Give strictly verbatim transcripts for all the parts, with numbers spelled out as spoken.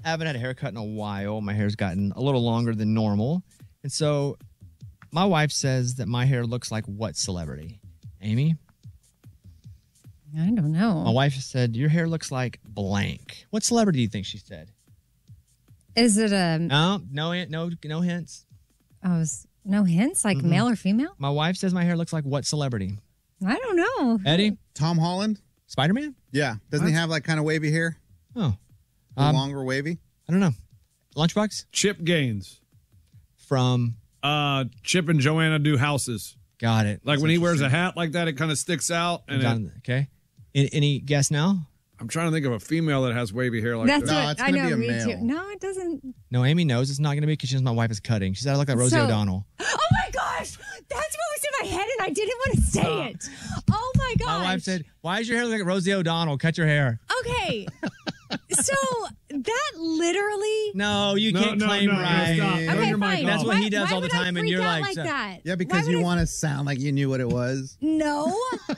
I haven't had a haircut in a while. My hair's gotten a little longer than normal. And so my wife says that my hair looks like what celebrity? Amy? I don't know. My wife said, your hair looks like blank. What celebrity do you think she said? Is it a... No, no, no, no hints. Oh, was, no hints? Like mm-hmm. male or female? My wife says my hair looks like what celebrity? I don't know. Eddie? Tom Holland? Spider-Man? Yeah. Doesn't what? he have like kind of wavy hair? Oh. Um, longer wavy? I don't know. Lunchbox? Chip Gaines. From? Uh, Chip and Joanna Do Houses. Got it. Like That's when he wears a hat like that, it kind of sticks out. And it, okay. Any, any guess now? I'm trying to think of a female that has wavy hair like That's that. What, no, it's I going to know, be a male. Too. No, it doesn't. No, Amy knows it's not going to be because she knows my wife is cutting. She said I look like Rosie so, O'Donnell. Oh, my gosh. That's what was in my head, and I didn't want to say uh, it. Oh, my gosh. My wife said, why is your hair look like Rosie O'Donnell? Cut your hair. Okay. So that literally... No, you no, can't no, claim no, right. No, okay, fine. That's That's what why, he does all the time, and you're like... like so, that? Yeah, because you want to sound like you knew what it was. No.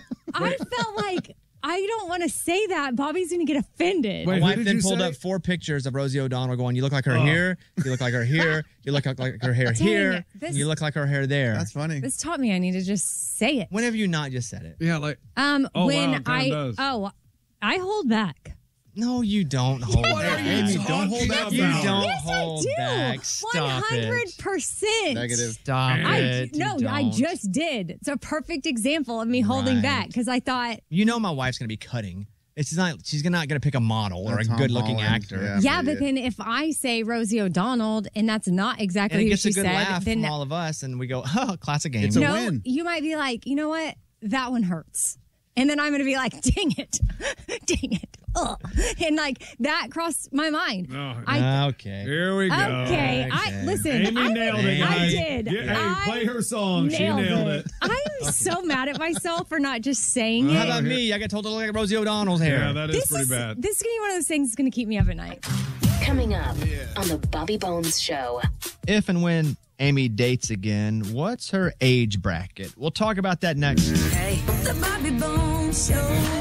I felt like... I don't want to say that. Bobby's going to get offended. Wait, my wife then pulled say? up four pictures of Rosie O'Donnell going, you look like her oh. here, you look like her here, you look like, like her hair Dang, here, this, and you look like her hair there. That's funny. This taught me I need to just say it. When have you not just said it? Yeah, like... Um, oh, when wow, I... does. Oh, I hold back. No, you don't hold yes, back. Amy, don't hold back. You don't yes, hold I do. back. Stop one hundred percent. it. Negative. Stop I, it. No, you I don't. just did. It's a perfect example of me holding right. back because I thought... You know my wife's going to be cutting. It's not. She's not going to pick a model or oh, a Tom good-looking Holland. actor. Yeah, yeah but then if I say Rosie O'Donnell and that's not exactly and it who gets she a good said, laugh then from all of us, and we go, "Oh, classic game." It's a no, win. You might be like, you know what? That one hurts, and then I'm going to be like, "Dang it, dang it!" Ugh. And like that crossed my mind. Oh, I, okay. Here we go. Okay, Okay. I listen. Amy I, nailed it. I guys. did. Yeah, hey, I play her song. She nailed nailed it. it. I'm so mad at myself for not just saying How it. about me? I got told to look like Rosie O'Donnell's hair. Yeah, that is This pretty is bad. this is gonna be one of those things that's gonna keep me up at night. Coming up on the Bobby Bones Show. If and when Amy dates again, what's her age bracket? We'll talk about that next. Hey, the Bobby Bones Show.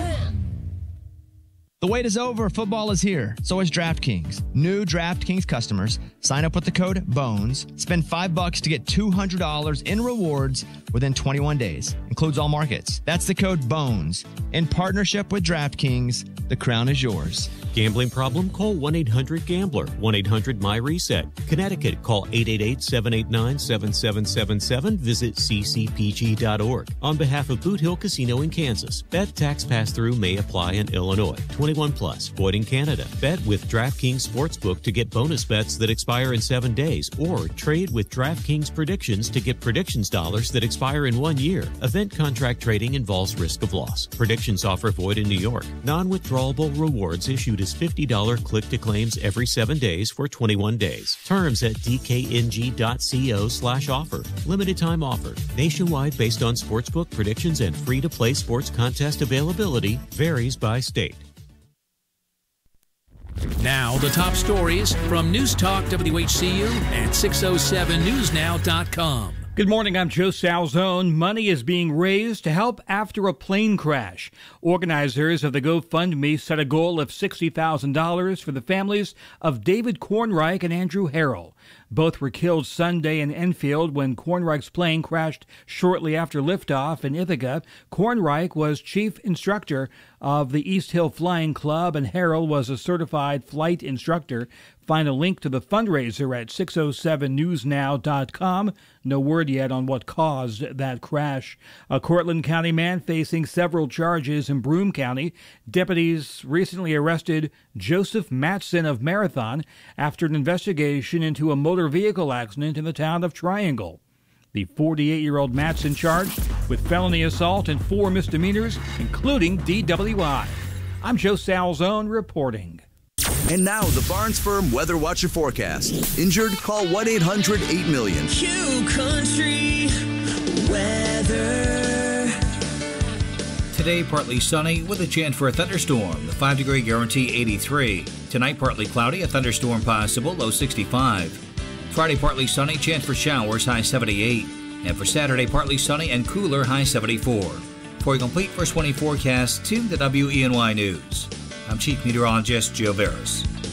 The wait is over. Football is here. So is DraftKings. New DraftKings customers sign up with the code BONES. Spend five bucks to get two hundred dollars in rewards within twenty-one days. Includes all markets. That's the code BONES. In partnership with DraftKings, the crown is yours. Gambling problem? Call one eight hundred gambler. one eight hundred my reset. Connecticut, call eight eight eight, seven eight nine, seven seven seven seven. Visit c c p g dot org. On behalf of Boot Hill Casino in Kansas, bet tax pass-through may apply in Illinois. twenty-one plus, void in Canada. Bet with DraftKings Sportsbook to get bonus bets that expire in seven days, or trade with DraftKings Predictions to get predictions dollars that expire in one year. Event contract trading involves risk of loss. Predictions offer void in New York. Non-withdrawable rewards issued as fifty dollars click-to-claims every seven days for twenty-one days. Terms at d k n g dot co slash offer. Limited time offer. Nationwide based on sportsbook predictions and free-to-play sports contest availability. Varies by state. Now, the top stories from News Talk W H C U and six oh seven news now dot com. Good morning, I'm Joe Salzone. Money is being raised to help after a plane crash. Organizers of the GoFundMe set a goal of sixty thousand dollars for the families of David Kornreich and Andrew Harrell. Both were killed Sunday in Enfield when Kornreich's plane crashed shortly after liftoff in Ithaca. Kornreich was chief instructor of the East Hill Flying Club, and Harrell was a certified flight instructor. Find a link to the fundraiser at six oh seven news now dot com. No word yet on what caused that crash. A Cortland County man facing several charges in Broome County. Deputies recently arrested Joseph Matson of Marathon after an investigation into a motor vehicle accident in the town of Triangle. The forty-eight-year-old Matson charged with felony assault and four misdemeanors, including D W I. I'm Joe Salzone reporting. And now, the Barnes Firm Weather Watcher Forecast. Injured? Call one eight hundred eight million. Q Country Weather. Today, partly sunny with a chance for a thunderstorm. The five-degree guarantee, eighty-three. Tonight, partly cloudy, a thunderstorm possible, low sixty-five. Friday, partly sunny, chance for showers, high seventy-eight. And for Saturday, partly sunny and cooler, high seventy-four. For a complete first twenty forecast, tune the W E N Y News. I'm Chief Meteorologist Joe Veras.